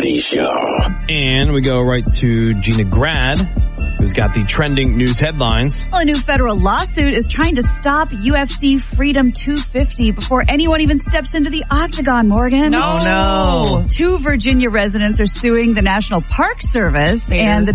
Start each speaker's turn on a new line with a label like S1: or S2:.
S1: Bethany Show.
S2: And we go right to Gina Grad, who's got the trending news headlines.
S3: Well, a new federal lawsuit is trying to stop UFC Freedom 250 before anyone even steps into the octagon, Morgan.
S4: No.
S3: 2 Virginia residents are suing the National Park Service and the